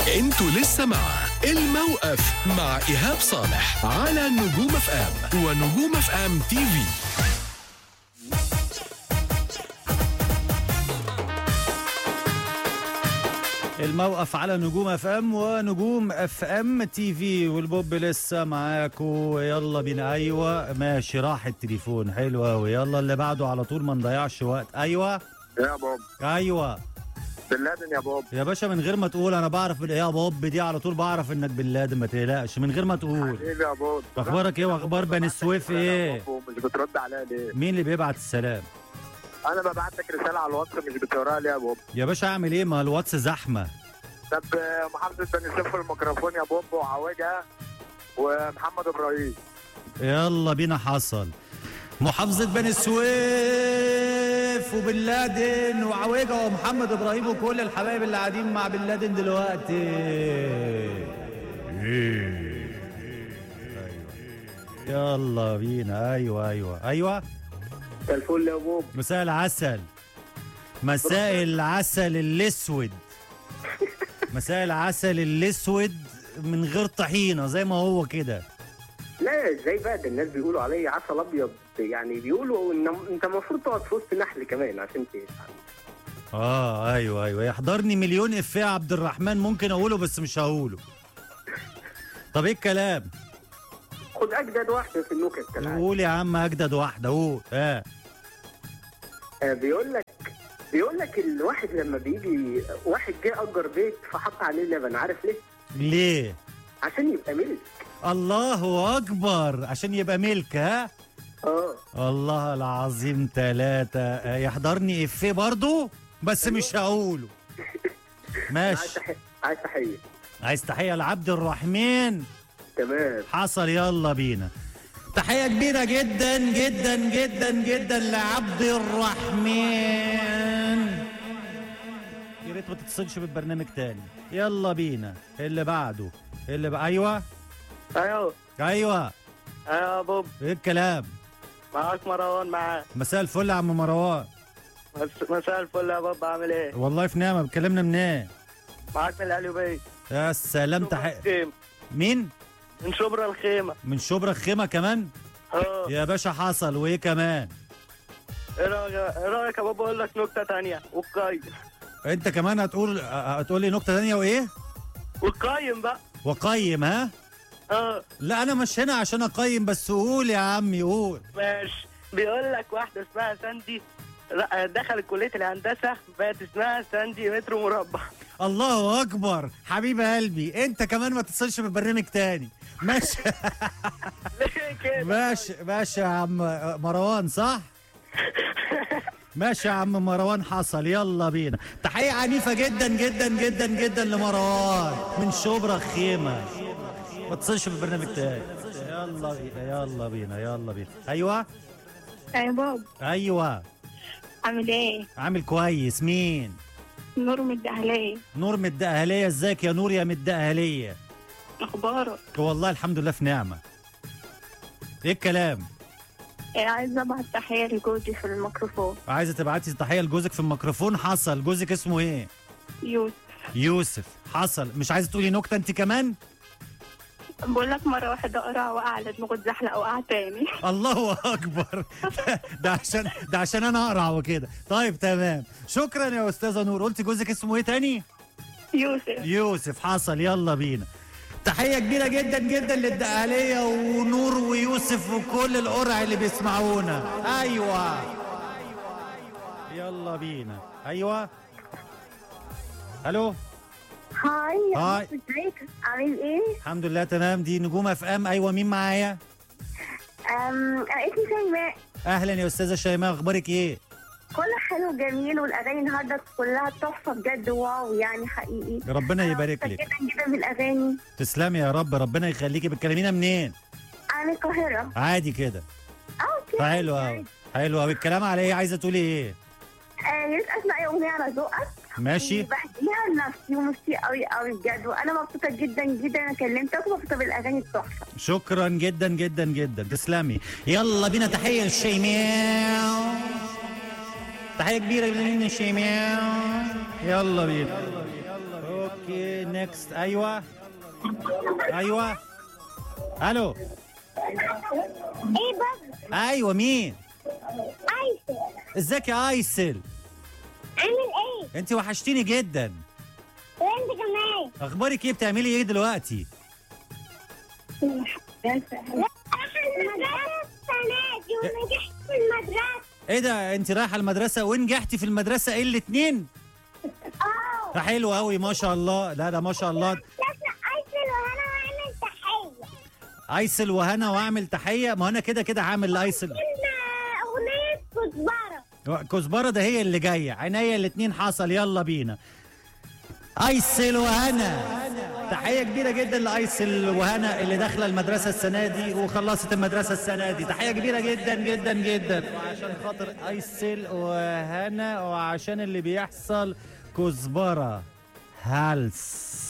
انتوا لسه مع الموقف مع إيهاب صالح على نجوم اف ام ونجوم اف ام تي في. الموقف على نجوم اف ام ونجوم اف ام تي في، والبوب لسه معاكو. يلا بينا. ايوه ماشي، راح التليفون. حلو قوي. يلا اللي بعده على طول، ما نضيعش وقت. ايوه يا بوب ايوه بن لادن يا بوب. يا باشا، من غير ما تقول انا بعرف ايه يا بوب دي على طول، بعرف انك بن لادن، ما تقلقش من غير ما تقول. حبيبي يا بوب، اخبارك ايه واخبار بني سويف ايه؟ مش بترد عليا ليه؟ مين اللي بيبعت السلام؟ انا ببعت لك رساله على الواتس مش بتقراها ليه يا بوب؟ يا باشا اعمل ايه، ما الواتس زحمه. طب محافظه بني سويف الميكروفون يا بوب، وعواجه ومحمد ابراهيم. يلا بينا. حصل محافظة بني سويف وبن لادن وعويجة ومحمد ابراهيم وكل الحبايب اللي قاعدين مع بن لادن دلوقتي. يلا بينا. ايوه الفل يا بوب. مساء العسل، مساء العسل الاسود، مساء العسل الاسود من غير طحينة زي ما هو كده. لا ازاي بقى، ده الناس بيقولوا عليا عسل ابيض، يعني بيقولوا ان انت المفروض تقعد في وسط نحل كمان عشان تفهم. ايوه يحضرني مليون افيه عبد الرحمن ممكن اقوله بس مش هقوله. طب ايه الكلام؟ خد اجدد واحده في النكت كالعاده. قول يا عم اجدد واحده، قول. بيقول لك الواحد لما بيجي واحد جه اجر بيت فحط عليه لبن، عارف ليه؟ ليه؟ عشان يبقى ملك. الله اكبر، عشان يبقى ملك. ها الله العظيم. 3 يحضرني افيه برضو بس مش هقوله. ماشي. عايز تحيه لعبد الرحمن. تمام حصل. يلا بينا. تحيه كبيره جدا جدا جدا جدا لعبد الرحمن. يا ريت ما تتصلش بالبرنامج تاني. يلا بينا. اللي بعده ايوه يا بوب. ايه الكلام؟ معاك مروان معاك. مساء الفل يا عم مروان. مساء الفل يا بوب، عامل ايه؟ والله في نعمه. بتكلمنا منين؟ معاك من القليوبيه. يا سلام. مين؟ من شبرا الخيمه. من شبرا الخيمه كمان؟ يا باشا حصل. وايه كمان؟ ايه رايك يا بابا اقول لك نكته ثانيه وقايم؟ انت كمان هتقول لي نكته ثانيه وايه؟ وقايم بقى. وقيم. ها؟ لا انا مش هنا عشان اقيم، بس قول يا عمي قول. ماشي. بيقول لك واحده اسمها ساندي دخلت كليه الهندسه بقت اسمها ساندي متر مربع. الله اكبر حبيب قلبي. انت كمان ما تتصلش بالبرنامج تاني. ماشي. ليه كده؟ ماشي يا عم مروان. صح. ماشي يا عم مروان. حصل. يلا بينا. تحية عنيفة جدا جدا جدا جدا لمروان من شبرا الخيمة. ما تتصلش بالبرنامج تاني. يلا بينا. ايوه بابا. ايوه عامل ايه؟ عامل كويس. مين؟ نور من الدهلية. نور من الدقهلية. ازيك يا نور يا من الدقهلية؟ اخبارك؟ والله الحمد لله في نعمة. ايه الكلام؟ عايزة ابعت تحية لجوزي في الميكروفون. عايزة تبعتي تحية لجوزك في الميكروفون؟ حصل. جوزك اسمه ايه؟ يوسف. حصل. مش عايزة تقولي نكتة انت كمان؟ بقول لك مرة واحدة قرع وقع على دماغه اتزحلق وقع تاني. الله اكبر. ده عشان انا اقرع وكده. طيب تمام. شكرا يا استاذة نور. قلتي جوزك اسمه ايه تاني؟ يوسف. حصل. يلا بينا. تحية كبيرة جدا جدا للدقهلية ونور ويوسف وكل القرع اللي بيسمعونا. ايوه يلا بينا. ايوه الو. هاي. ازيك؟ عامل ايه؟ الحمد لله تمام. دي نجوم اف ام. ايوه مين معايا؟ انا اسمي شيماء. اهلا يا استاذة شيماء، اخبارك ايه؟ كله حلو جميل، والاغاني النهارده كلها تحفه بجد. واو يعني حقيقي. ربنا يبارك لك. جدا جدا بالاغاني. تسلمي يا رب. ربنا يخليكي. بتكلمينا منين؟ انا من القاهره. عادي كده. اوكي. حلو قوي. الكلام على ايه؟ عايزه تقولي ايه؟ يا ريت اسمع اغنيه على ذوقك. ماشي. بحكيها لنفسي ومبسوطه قوي قوي بجد، وانا مبسوطه جدا جدا. انا كلمتك ومبسوطه بالاغاني التحفه. شكرا جدا جدا جدا. تسلمي. يلا بينا. تحيه لشيماء. تحيه كبيره لشيماء. يلا بينا. اوكي نيكست. ايوه ايوه الو. ايه بابا؟ ايوه مين؟ ايسل. ازيك يا ايسل؟ عامل ايه؟ انت وحشتيني جدا. وانت كمان. اخبارك ايه؟ بتعملي ايه دلوقتي؟ رايحة المدرسة السنة دي ونجحت في المدرسة. ايه ده، انت رايحه المدرسه ونجحتي في المدرسه ايه الاتنين؟ ده حلو قوي ما شاء الله. لا ده ما شاء الله. ايسل وهنا واعمل تحية. ايسل وهنا واعمل تحيه. ما انا كده كده عامل لايسل اغنية كزبرة. كزبره ده هي اللي جايه. عينيا الاتنين حصل. يلا بينا. ايسل وهنا، تحيه كبيره جدا لايسل وهنا اللي داخله المدرسه السنه دي وخلصت المدرسه السنه دي. تحيه كبيره جدا جدا جدا. وعشان خاطر ايسل وهنا وعشان اللي بيحصل كزبره هلس.